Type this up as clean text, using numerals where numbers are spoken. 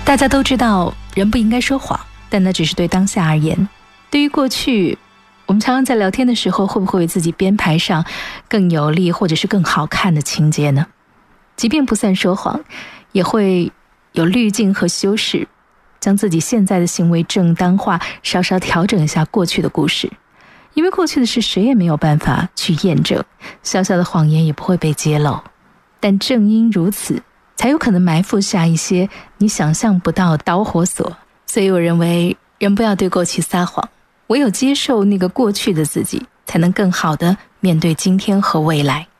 大家都知道人不应该说谎，但那只是对当下而言。对于过去，我们常常在聊天的时候，会不会为自己编排上更有利或者是更好看的情节呢？即便不算说谎，也会有滤镜和修饰，将自己现在的行为正当化，稍稍调整一下过去的故事。因为过去的事谁也没有办法去验证，小小的谎言也不会被揭露。但正因如此，才有可能埋伏下一些你想象不到的导火索。所以我认为，人不要对过去撒谎，唯有接受那个过去的自己，才能更好地面对今天和未来。